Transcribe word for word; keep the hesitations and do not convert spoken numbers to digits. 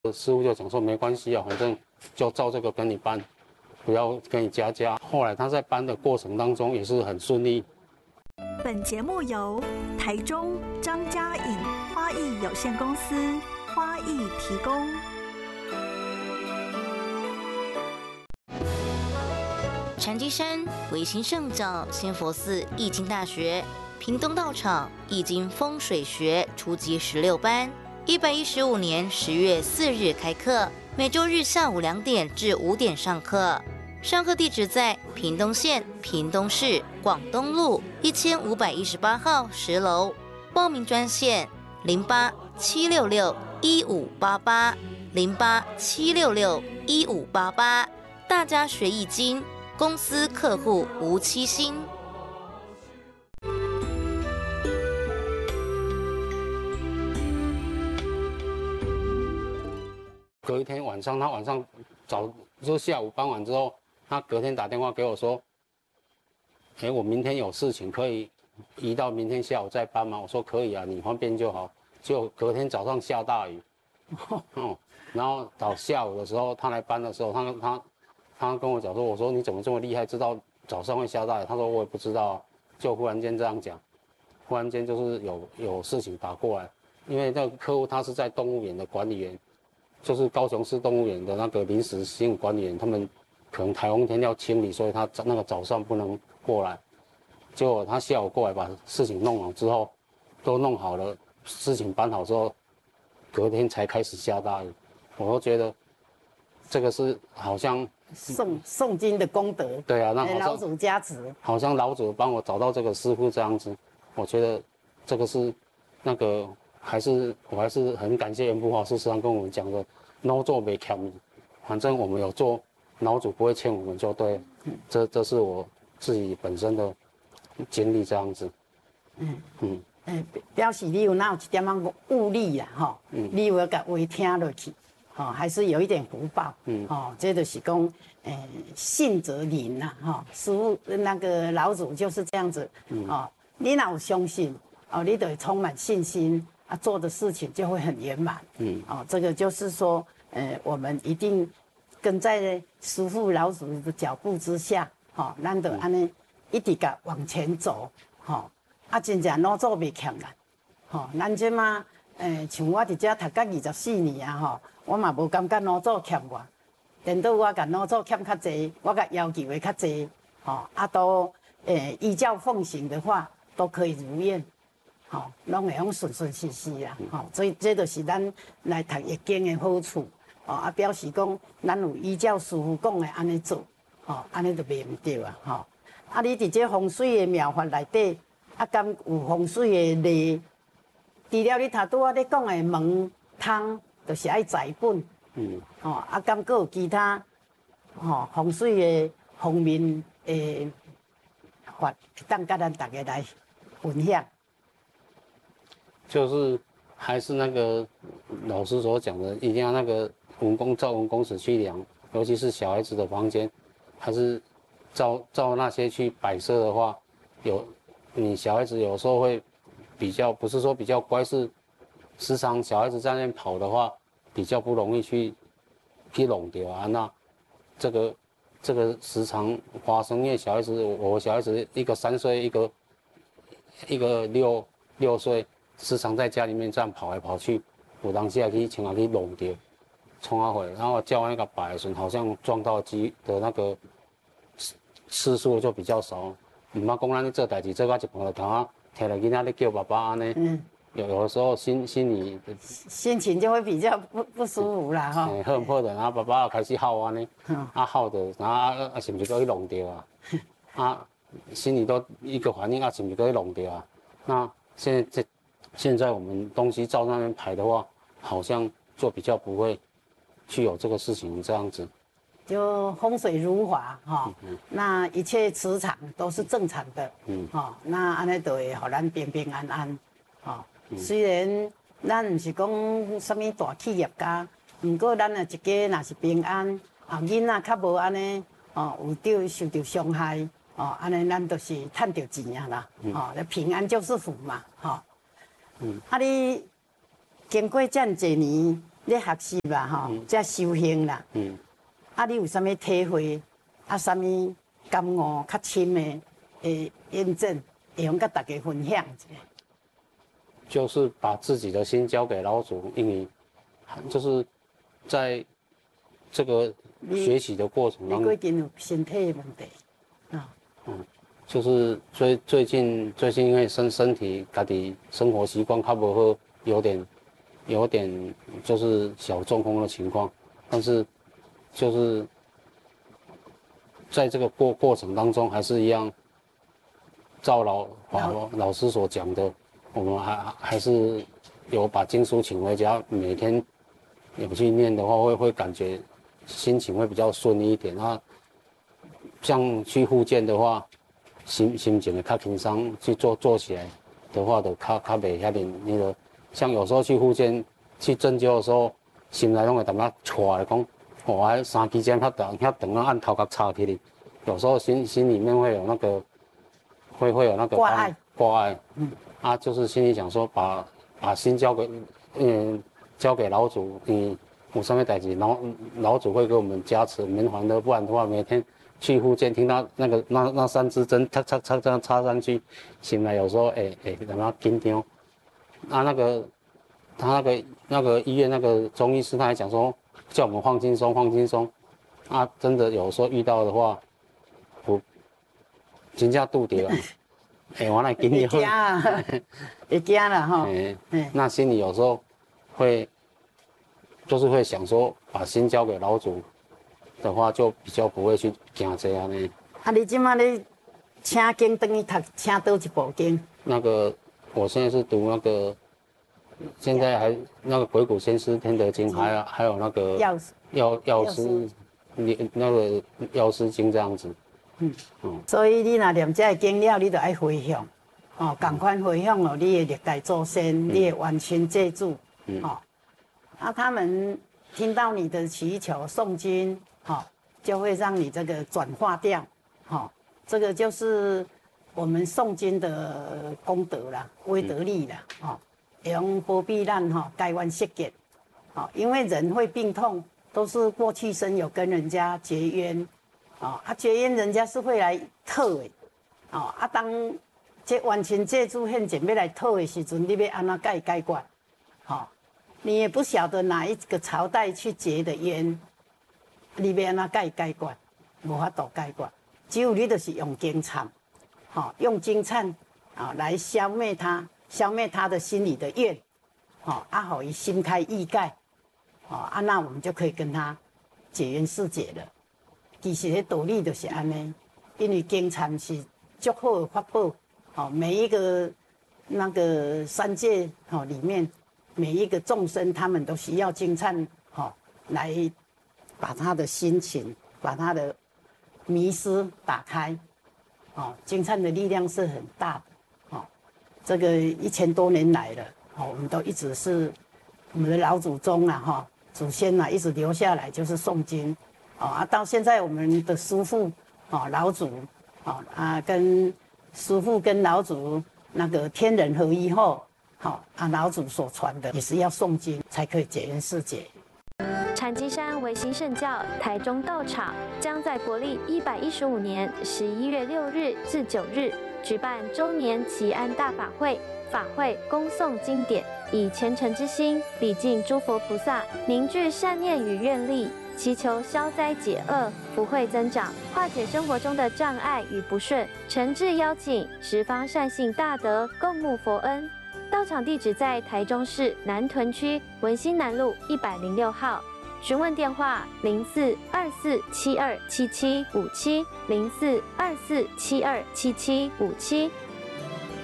师傅就讲说没关系啊，反正就照这个跟你搬，不要跟你加价。后来他在搬的过程当中也是很顺利。 本节目由台中张家颖花艺有限公司花艺提供。 禅机山维新圣教仙佛寺易经大学屏东道场易经风水学初级十六班，一百一十五年十月四日开课，每周日下午两点至五点上课。上课地址在屏东县屏东市广东路一千五百一十八号十楼。报名专线零八七六六一五八八零八七六六一五八八。大家学易经，公司客户无欺心。 隔一天晚上，他晚上早就下午傍晚之后，他隔天打电话给我说：“哎，我明天有事情，可以移到明天下午再搬吗？”我说：“可以啊，你方便就好。”就隔天早上下大雨，哦，然后到下午的时候他来搬的时候，他他他跟我讲说：“我说你怎么这么厉害，知道早上会下大雨？”他说：“我也不知道。”就忽然间这样讲，忽然间就是有有事情打过来，因为那个客户他是在动物园的管理员。就是高雄市动物园的那个临时行管理员，他们可能台风天要清理，所以他那个早上不能过来。结果他下午过来把事情弄好之后，都弄好了，事情搬好之后，隔天才开始下大雨。我都觉得这个是好像诵诵经的功德。 对啊，那好像老祖加持， 好像老祖帮我找到这个师傅这样子。我觉得这个是那个。还是我还是很感谢袁福华师时常跟我们讲的，孬做没欠你，反正我们有做，老祖不会欠我们就对了。嗯、这这是我自己本身的经历这样子。嗯嗯， 嗯，表示你有那有一点仔悟力啦，吼，嗯、你有甲话听落去，吼、哦，还是有一点福报。嗯，哦，这就是讲，诶、呃，信则灵呐，哈、哦，师傅那个老祖就是这样子。嗯，哦，你若有相信，哦，你就会充满信心。啊，做的事情就会很圆满。嗯，哦，这个就是说，呃，我们一定跟在师父老祖的脚步之下，吼、哦，咱就安尼一直甲往前走，吼、哦，啊，真正哪做袂欠咱，吼、哦，咱即马，诶，像我伫遮读到二十四年啊，吼，我嘛无感觉哪做欠我，等到我甲哪做欠较济，我甲要求的较济，吼、哦，啊，都诶依教奉行的话，都可以如愿。吼，拢会用顺顺遂遂啦，吼，所以这就是咱来读易经的好处，吼，啊表示讲咱有依照师傅讲的安尼做，吼，安尼就袂毋对啊，吼，啊你伫这风水的妙法内底，啊敢有风水的例？除了你头拄仔咧讲的门窗，就是爱财本，嗯，吼，啊敢阁有其他，吼风水的方面的法，当甲咱大家来分享。 就是还是那个老师所讲的，一定要那个文公照文公尺去量，尤其是小孩子的房间，还是照照那些去摆设的话，有你小孩子有时候会比较，不是说比较乖，是时常小孩子在那边跑的话，比较不容易去去弄掉啊。那这个这个时常发生，因为小孩子，我小孩子一个三岁，一个一个六六岁。时常在家里面这样跑来跑去，有当时也去常常去弄掉，冲啊回，然后叫那个摆的时候，好像撞到机的那个次数就比较少。唔怕讲咱咧做代志做到一半就头啊，摕来囡仔咧叫爸爸安尼，嗯、有有的时候心心里心情就会比较不不舒服啦哈。 哎，很破的，然后爸爸又开始吼安尼，啊吼的，然后啊啊是不是搁去弄掉啊？啊，心里都一个反应啊，是不是搁去弄掉啊？那现在这。现在我们东西照那边排的话，好像就比较不会去有这个事情这样子。 就风水如华哈、哦嗯，那一切磁场都是正常的，嗯，哈、哦，那安尼就会互咱平平安安，哈、哦嗯。虽然咱唔是讲什么大企业家，不过咱啊一家若是平安，啊囡仔较无安尼，哦有着受到伤害，哦安尼咱都是赚到钱啊啦，嗯、哦，平安就是福嘛，哈、哦。嗯，啊，你经过这么多年， 咧学习吧，吼，才修行啦。嗯。啊，你有啥物体会？啊，啥物感悟较深的诶验证，会用甲大家分享一下。 就是把自己的心交给老祖，因为就是在这个学习的过程当中， 你最近有身体的问题啊？ 嗯，就是最最近最近因为身身体家己生活习惯较不好，有点有点就是小中风的情况，但是就是在这个过过程当中，还是一样照老老老师所讲的。我们还还是有把经书请回家，每天有去念的话，会会感觉心情会比较顺利一点。那像去复健的话，心心情会较轻松，去做做起来的话，就较较袂遐尼那个。像有时候去复健、去针灸的时候，心内拢会感觉错来讲，我还三支针遐长遐长啊，按头壳插起哩。有时候心心里面会有那个，会会有那个挂碍挂碍，嗯。啊，就是心里想说把，把把心交给，嗯，交给老祖，嗯，有什么代志，老老祖会给我们加持，明还的，不然的话，每天去复健，听到那个那那三支针，嚓嚓嚓这样插上去，醒来有时候，哎哎，感觉紧张。啊，那个他那个那个医院那个中医师他还讲说，叫我们放轻松，放轻松。啊，真的有时候遇到的话，我真正拄着了。哎、欸，我来给你会惊啊，会惊啦哈。 哎、欸，那心里有时候会，就是会想说，把心交给老祖的话，就比较不会去惊这样呢。 啊，你今麦咧请经等于读，请倒一部经？ 那个，我现在是读那个，现在还那个《鬼谷先师天德经》，还有还有那个药药药师，你那个药师经这样子。 嗯，嗯，所以你若念这个经了，你就爱回向，哦，赶快回向了你的历代祖先，嗯、你的冤亲债主，嗯、哦，啊，他们听到你的祈求诵经，哦，就会让你这个转化掉，哦，这个就是我们诵经的功德啦，威德力啦，哦，用保庇咱哈改冤释结，哦，因为人会病痛，都是过去生有跟人家结冤。哦，啊，结冤人家是会来讨的，哦，啊，当这冤亲债主现前要来讨的时阵，你要安怎解解决？哦，你也不晓得哪一个朝代去结的冤，你要安怎解解决？无法度解决，只有你就是用经忏，哦，用经忏啊、哦、来消灭他，消灭他的心里的怨，哦，啊，好，伊心开意解，哦，啊，那我们就可以跟他解冤释结了。其实的道理就是安尼，因为经忏是足好的法宝，哦，每一个那个三界哦里面，每一个众生他们都需要经忏，哦，来把他的心情，把他的迷失打开，哦，经忏的力量是很大的，哦，这个一千多年来了，哦，我们都一直是我们的老祖宗啊，哈，祖先啊，一直留下来就是诵经。哦啊，到现在我们的师父，哦老祖，哦啊跟师父跟老祖那个天人合一后，好、哦、啊老祖所传的也是要诵经才可以解冤释结。 禅机山维新圣教台中道场将在国历一百一十五年十一月六日至九日举办周年祈安大法会，法会恭诵经典，以虔诚之心礼敬诸佛菩萨，凝聚善念与愿力。祈求消灾解厄、福慧增长，化解生活中的障碍与不顺。诚挚邀请十方善信大德共沐佛恩。道场地址在台中市南屯区文心南路一百零六号。询问电话：零四二四七二七七五七零四二四七二七七五七。